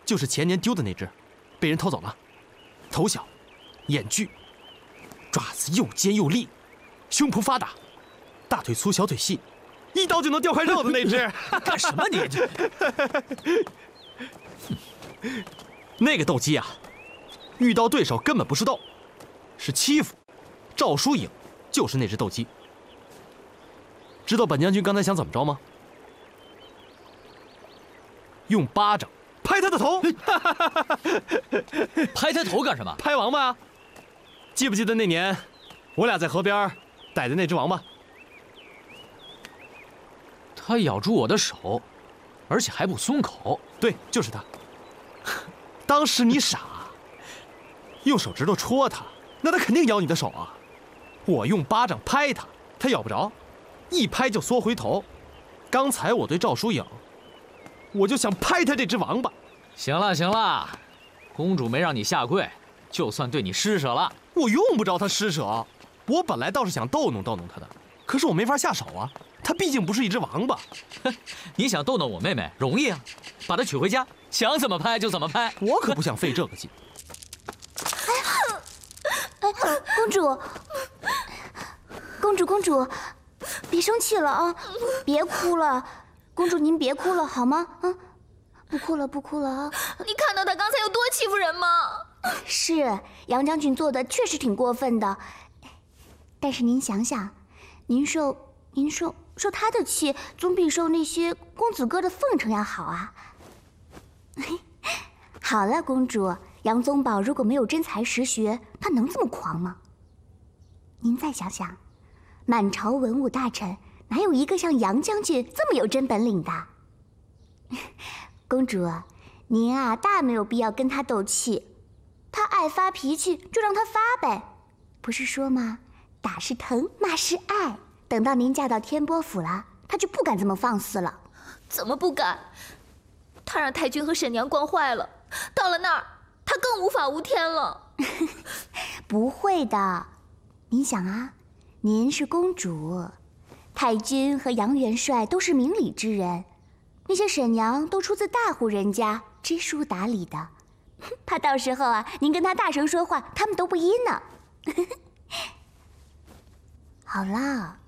就是前年丢的那只，被人偷走了。头小，眼巨，爪子又尖又利，胸脯发达，大腿粗小腿细，一刀就能掉块肉的那只。 干什么你？ 那个斗鸡啊，遇到对手根本不是斗，是欺负。赵疏影就是那只斗鸡。知道本将军刚才想怎么着吗？用巴掌拍他的头。 拍他头干什么？ 拍王八啊！记不记得那年我俩在河边逮的那只王八？ 他咬住我的手，而且还不松口。 对，就是他。当时你傻，用手指头戳他，那他肯定咬你的手啊。我用巴掌拍他，他咬不着，一拍就缩回头。刚才我对赵疏影，我就想拍他这只王八。 行了行了，公主没让你下跪，就算对你施舍了。 我用不着他施舍，我本来倒是想逗弄逗弄他的，可是我没法下手啊，他毕竟不是一只王八。 你想逗弄我妹妹容易啊，把她娶回家，想怎么拍就怎么拍。 我可不想费这个劲。 公主，公主，别生气了啊，别哭了，公主您别哭了好吗？啊，不哭了啊！ 你看到他刚才有多欺负人吗？ 是，杨将军做的确实挺过分的，但是您想想，您受他的气，总比受那些公子哥的奉承要好啊。好了，公主，杨宗保如果没有真才实学，他能这么狂吗？您再想想，满朝文武大臣哪有一个像杨将军这么有真本领的？公主，您啊，大没有必要跟他斗气。他爱发脾气，就让他发呗。不是说吗？打是疼，骂是爱。等到您嫁到天波府了，他就不敢这么放肆了。 怎么不敢？他让太君和沈娘惯坏了，到了那儿，他更无法无天了。 不会的，您想啊，您是公主，太君和杨元帅都是明理之人，那些沈娘都出自大户人家，知书达理的。怕到时候啊，您跟他大声说话，他们都不依呢。好了，